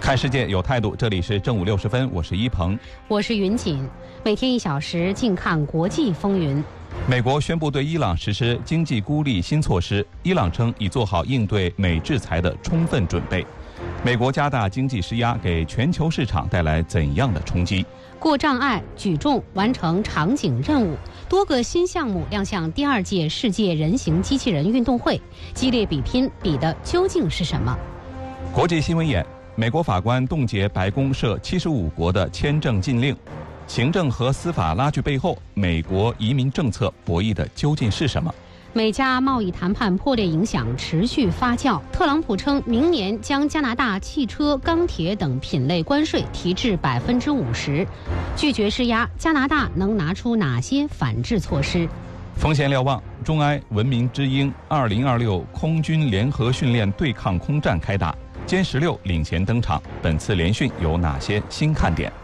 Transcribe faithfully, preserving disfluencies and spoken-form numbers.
看世界有态度，这里是正午六十分，我是一鹏， 我是云锦，每天一小时，静看国际风云。 美国宣布对伊朗实施经济孤立新措施，伊朗称已做好应对美制裁的充分准备。美国加大经济施压，给全球市场带来怎样的冲击？ 过障碍、举重、完成场景任务，多个新项目亮相第二届世界人形机器人运动会，激烈比拼，比的究竟是什么？ 国际新闻眼：美国法官冻结白宫涉七十五国的签证禁令，行政和司法拉锯背后，美国移民政策博弈的究竟是什么？ 美加贸易谈判破裂影响持续发酵，特朗普称明年将加拿大汽车、钢铁等品类关税提至百分之五十，拒绝施压，加拿大能拿出哪些反制措施？ 风险瞭望：中埃文明之鹰二零二六空军联合训练对抗空战开打，歼十六领衔登场，本次联训有哪些新看点？